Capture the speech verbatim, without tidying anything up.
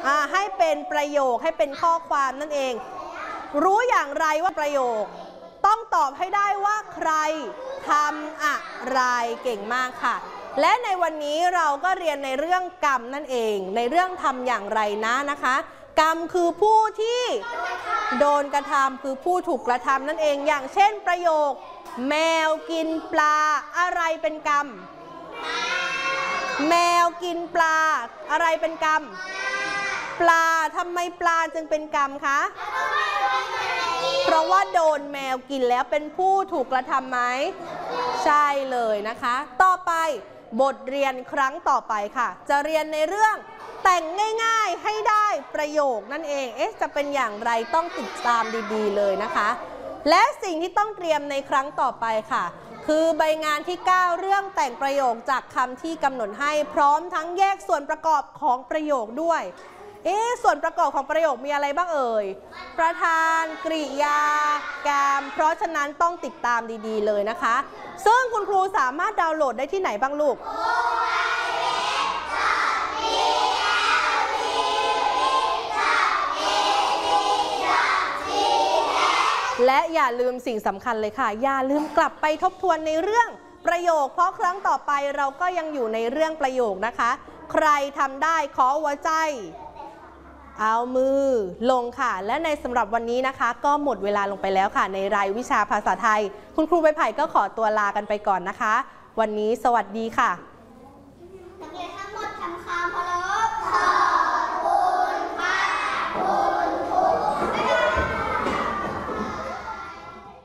ให้เป็นประโยคให้เป็นข้อความนั่นเองรู้อย่างไรว่าประโยคต้องตอบให้ได้ว่าใครทำอะไรเก่งมากค่ะและในวันนี้เราก็เรียนในเรื่องกรรมนั่นเองในเรื่องทำอย่างไรนะนะคะกรรมคือผู้ที่โดนกระทำคือผู้ถูกกระทำนั่นเองอย่างเช่นประโยคแมวกินปลาอะไรเป็นกรรมแมวกินปลาอะไรเป็นกรรมปลาทำไมปลาจึงเป็นกรรมคะเพราะว่าโดนแมวกินแล้วเป็นผู้ถูกกระทำไหมใช่เลยนะคะต่อไปบทเรียนครั้งต่อไปค่ะจะเรียนในเรื่องแต่งง่ายๆให้ได้ประโยคนั่นเองเอ๊ะจะเป็นอย่างไรต้องติดตามดีๆเลยนะคะและสิ่งที่ต้องเตรียมในครั้งต่อไปค่ะคือใบงานที่เก้าเรื่องแต่งประโยคจากคำที่กำหนดให้พร้อมทั้งแยกส่วนประกอบของประโยคด้วยเอ๊ะส่วนประกอบของประโยคมีอะไรบ้างเอ่ยประธานกริยากรรมเพราะฉะนั้นต้องติดตามดีๆเลยนะคะซึ่งคุณครูสามารถดาวน์โหลดได้ที่ไหนบ้างลูกและอย่าลืมสิ่งสำคัญเลยค่ะอย่าลืมกลับไปทบทวนในเรื่องประโยคเพราะครั้งต่อไปเราก็ยังอยู่ในเรื่องประโยคนะคะใครทำได้ขอหัวใจเอามือลงค่ะและในสำหรับวันนี้นะคะก็หมดเวลาลงไปแล้วค่ะในรายวิชาภาษาไทยคุณครูใบไผ่ก็ขอตัวลากันไปก่อนนะคะวันนี้สวัสดีค่ะ